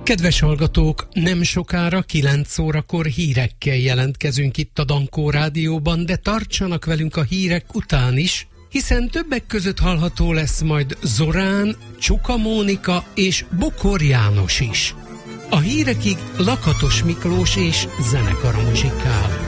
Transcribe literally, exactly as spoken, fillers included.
Kedves hallgatók, nem sokára kilenc órakor hírekkel jelentkezünk itt a Dankó Rádióban, de tartsanak velünk a hírek után is, hiszen többek között hallható lesz majd Zorán, Csuka Mónika és Bokor János is. A hírekig Lakatos Miklós és zenekara muzsikál.